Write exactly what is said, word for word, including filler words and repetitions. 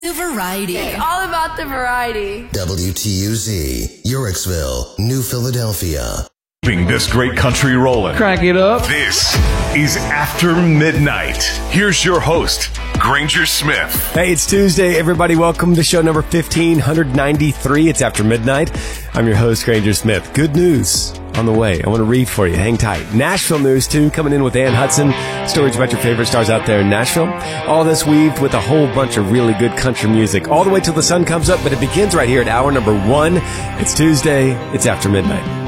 The variety. It's all about the variety. W T U Z, Urixville, New Philadelphia. Keeping this great country rolling. Crank it up. This is After Midnight. Here's your host, Granger Smith. Hey, it's Tuesday, everybody. Welcome to show number fifteen ninety-three. It's After Midnight. I'm your host, Granger Smith. Good news on the way. I want to read for you. Hang tight. Nashville news, too, coming in with Ann Hudson. Stories about your favorite stars out there in Nashville. All this weaved with a whole bunch of really good country music all the way till the sun comes up, but it begins right here at hour number one. It's Tuesday. It's After Midnight.